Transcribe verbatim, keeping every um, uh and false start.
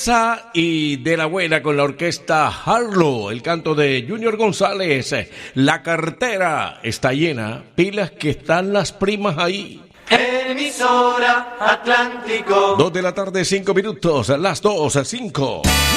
salsa y de la buena con la orquesta Harlow, el canto de Junior González. La cartera está llena, pilas que están las primas ahí. Emisora Atlántico. Dos de la tarde, cinco minutos, las dos, cinco.